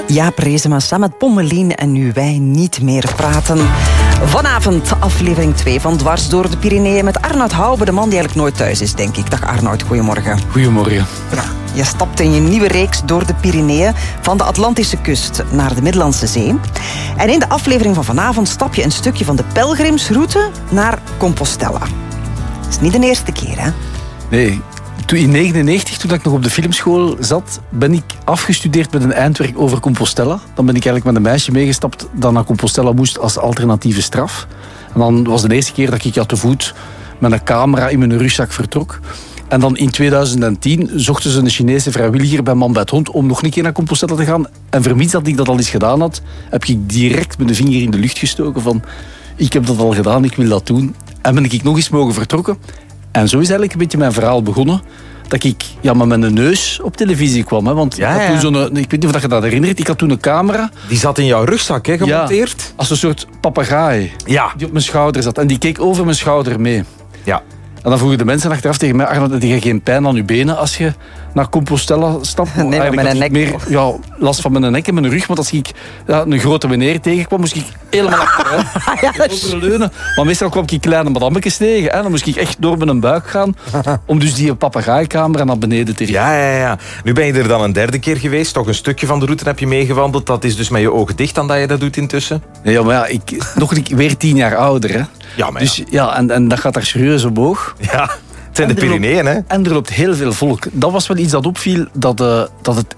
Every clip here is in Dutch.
Jaap Reesema samen met Pommelien en Nu wij niet meer praten. Vanavond aflevering 2 van Dwars door de Pyreneeën met Arnoud Houben, de man die eigenlijk nooit thuis is, denk ik. Dag Arnoud, goedemorgen. Goedemorgen. Ja, je stapt in je nieuwe reeks door de Pyreneeën van de Atlantische kust naar de Middellandse Zee. En in de aflevering van vanavond stap je een stukje van de pelgrimsroute naar Compostela. Dat is niet de eerste keer, hè? Nee. In 1999, toen ik nog op de filmschool zat, ben ik afgestudeerd met een eindwerk over Compostela. Dan ben ik eigenlijk met een meisje meegestapt dat naar Compostela moest als alternatieve straf. En dan was de eerste keer dat ik te voet met een camera in mijn rugzak vertrok. En dan in 2010 zochten ze een Chinese vrijwilliger bij Man bij het Hond om nog een keer naar Compostela te gaan. En vermits dat ik dat al eens gedaan had, heb ik direct met de vinger in de lucht gestoken van ik heb dat al gedaan, ik wil dat doen. En ben ik nog eens mogen vertrokken. En zo is eigenlijk een beetje mijn verhaal begonnen. Dat ik met mijn neus op televisie kwam. Hè? Want ik had toen ik weet niet of je dat herinnert, ik had toen een camera. Die zat in jouw rugzak, hè, gemonteerd? Ja, als een soort papegaai. Ja. Die op mijn schouder zat. En die keek over mijn schouder mee. Ja. En dan vroegen de mensen achteraf tegen mij, Arnold, heb je geen pijn aan je benen als je naar Compostela stapt? Nee, maar mijn nek. Meer last van mijn nek en mijn rug. Want als ik een grote meneer tegenkwam, moest ik helemaal achteruit leunen. Maar meestal kwam ik kleine madammekes tegen. Hè. Dan moest ik echt door mijn buik gaan om dus die papegaaicamera naar beneden te richten. Ja. Nu ben je er dan een derde keer geweest. Toch een stukje van de route heb je meegewandeld. Dat is dus met je ogen dicht dan dat je dat doet intussen? Nee, maar ik weer 10 jaar ouder. Hè. Ja, maar dus en dat gaat daar serieus omhoog. Ja, het zijn de Pyreneeën, hè? En er loopt heel veel volk. Dat was wel iets dat opviel, dat het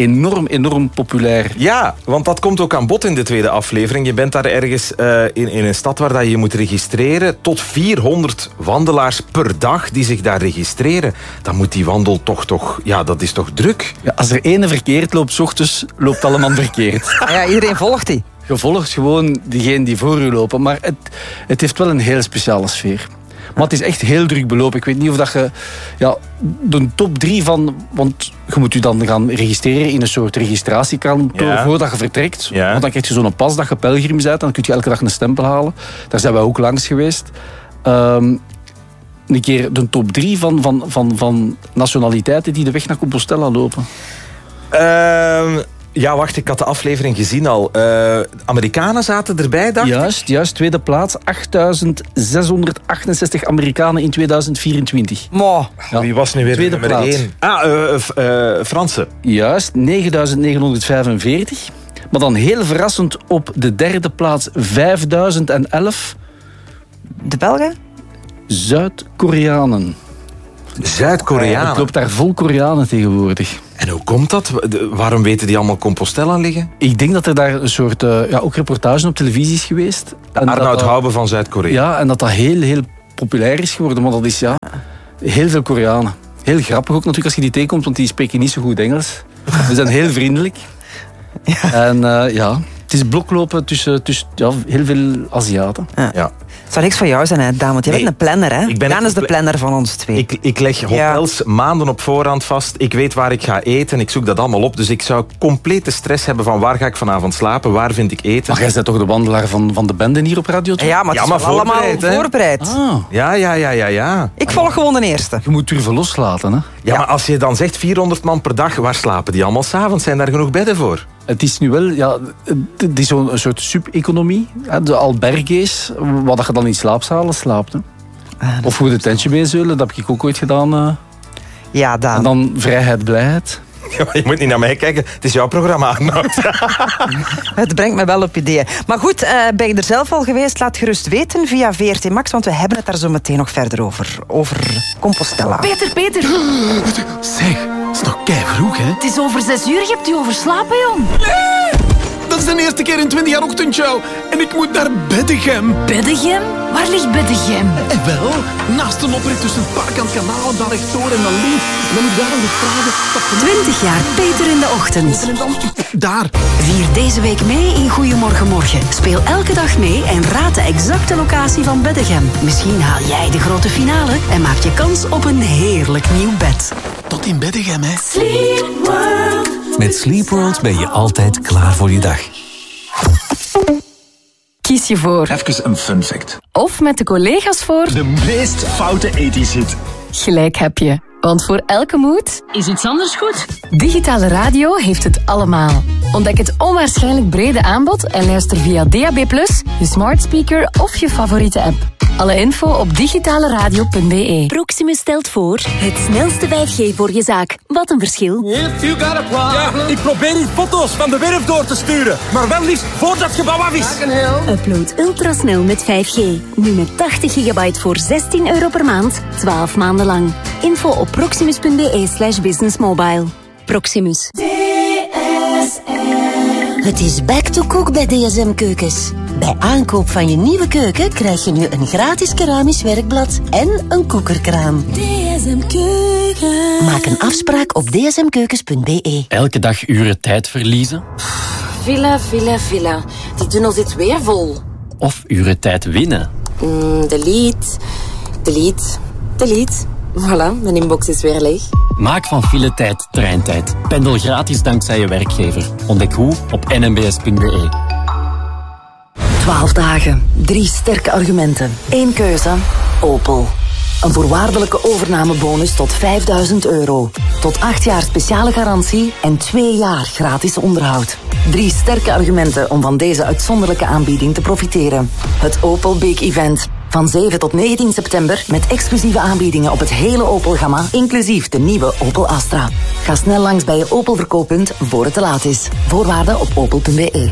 enorm populair. Ja, want dat komt ook aan bod in de tweede aflevering. Je bent daar ergens in een stad waar dat je moet registreren. Tot 400 wandelaars per dag die zich daar registreren. Dan moet die wandel toch dat is toch druk? Ja, als er ene verkeerd loopt 's ochtends, loopt allemaal verkeerd. Ja, iedereen volgt die. Je volgt gewoon diegenen die voor u lopen. Maar het heeft wel een heel speciale sfeer. Maar het is echt heel druk belopen. Ik weet niet of dat je de top 3 van... Want je moet je dan gaan registreren in een soort registratiekantoor voordat je vertrekt. Ja. Want dan krijg je zo'n pas dat je pelgrim bent. Dan kun je elke dag een stempel halen. Daar zijn wij ook langs geweest. Een keer de top 3 van nationaliteiten die de weg naar Compostela lopen. Ja, wacht, ik had de aflevering gezien al. Amerikanen zaten erbij, dacht ik? Juist, tweede plaats. 8.668 Amerikanen in 2024. Ja. Wie was nu weer tweede nummer plaats? 1? Fransen. Juist, 9.945. Maar dan heel verrassend op de derde plaats 5.011. De Belgen? Zuid-Koreanen. Zuid-Koreanen? Het loopt daar vol Koreanen tegenwoordig. En hoe komt dat? Waarom weten die allemaal Compostela liggen? Ik denk dat er daar een soort ook reportage op televisie is geweest. Arnoud Houben van Zuid-Korea. Ja, en dat heel populair is geworden. Maar dat is heel veel Koreanen. Heel grappig ook natuurlijk als je die tegenkomt, want die spreken niet zo goed Engels. Ze zijn heel vriendelijk. Ja. En het is bloklopen tussen heel veel Aziaten. Ja. Het zou niks van jou zijn, hè, Daan, want jij bent een planner, hè? Daan is de planner van ons twee. Ik leg hotels maanden op voorhand vast. Ik weet waar ik ga eten. Ik zoek dat allemaal op. Dus ik zou complete stress hebben van waar ga ik vanavond slapen? Waar vind ik eten? Maar jij bent toch de wandelaar van de bende hier op Radio 2? Ja, maar het is allemaal voorbereid. Ah. Ja. Ik volg gewoon de eerste. Je moet durven loslaten, hè? Ja, maar als je dan zegt 400 man per dag, waar slapen die allemaal 's avonds? Zijn daar genoeg bedden voor? Het is nu wel, het is zo'n soort sub-economie. De albergues, wat je dan in slaapzalen slaapt. Hè. Of goed een tentje meezeulen, dat heb ik ook ooit gedaan. Ja, Daan. En dan vrijheid, blijheid. Ja, je moet niet naar mij kijken, het is jouw programma, Arnoud. Het brengt me wel op ideeën. Maar goed, ben je er zelf al geweest? Laat gerust weten via VRT Max, want we hebben het daar zo meteen nog verder over. Over Compostela. Peter! Zeg, het is nog keivroeg, hè? Het is over 6 uur, je hebt u overslapen, jong. Dat is de eerste keer in 20 jaar ochtendshow. En ik moet naar Beddegem. Beddegem? Waar ligt Beddegem? En wel, naast een oprit tussen het park aan het kanaal, Ballegtoren en dan links. En dan moet daar aan de straten... 20 jaar Peter in de ochtend. En dan daar. Vier deze week mee in Goeiemorgen Morgen. Speel elke dag mee en raad de exacte locatie van Beddegem. Misschien haal jij de grote finale en maak je kans op een heerlijk nieuw bed. Tot in Beddegem, hè. Sleep World. Met Sleep World ben je altijd klaar voor je dag. Kies je voor. Even een fun fact. Of met de collega's voor. De meest foute 80s hit. Gelijk heb je. Want voor elke mood is iets anders goed. Digitale radio heeft het allemaal. Ontdek het onwaarschijnlijk brede aanbod en luister via DAB+, je smart speaker of je favoriete app. Alle info op digitaleradio.be. Proximus stelt voor het snelste 5G voor je zaak. Wat een verschil. Ja, ik probeer hier foto's van de werf door te sturen. Maar wel liefst voordat het gebouw af is. Upload ultrasnel met 5G. Nu met 80 gigabyte voor €16 per maand. 12 maanden lang. Info op proximus.be/businessmobile. Proximus. Het is back to cook bij DSM Keukens. Bij aankoop van je nieuwe keuken krijg je nu een gratis keramisch werkblad en een koekerkraan. DSM Keuken. Maak een afspraak op dsmkeukens.be. Elke dag uren tijd verliezen? Villa. Die tunnel zit weer vol. Of uren tijd winnen? Delete. Voilà, mijn inbox is weer leeg. Maak van filetijd treintijd. Pendel gratis dankzij je werkgever. Ontdek hoe op nmbs.be. 12 dagen, 3 sterke argumenten, 1 keuze, Opel. Een voorwaardelijke overnamebonus tot €5.000. Tot 8 jaar speciale garantie en 2 jaar gratis onderhoud. 3 sterke argumenten om van deze uitzonderlijke aanbieding te profiteren. Het Opel Big Event. Van 7 tot 19 september met exclusieve aanbiedingen op het hele Opel-gamma, inclusief de nieuwe Opel Astra. Ga snel langs bij je Opel-verkooppunt voor het te laat is. Voorwaarden op opel.be.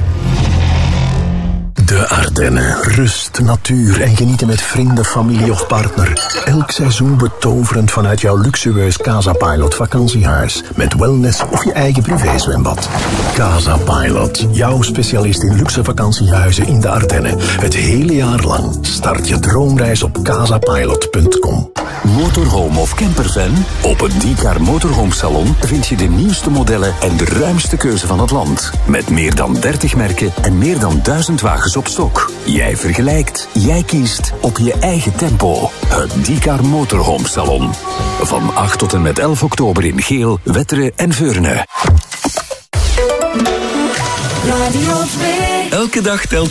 De Ardennen. Rust, natuur en genieten met vrienden, familie of partner. Elk seizoen betoverend vanuit jouw luxueus Casa Pilot vakantiehuis. Met wellness of je eigen privézwembad. Casa Pilot. Jouw specialist in luxe vakantiehuizen in de Ardennen. Het hele jaar lang. Start je droomreis op casapilot.com. Motorhome of campervan? Op het Diecar Motorhome Salon vind je de nieuwste modellen en de ruimste keuze van het land. Met meer dan 30 merken en meer dan 1000 wagens op stok. Jij vergelijkt, jij kiest op je eigen tempo. Het Diecar Motorhome Salon. Van 8 tot en met 11 oktober in Geel, Wetteren en Veurne. Radio 2. Elke dag telt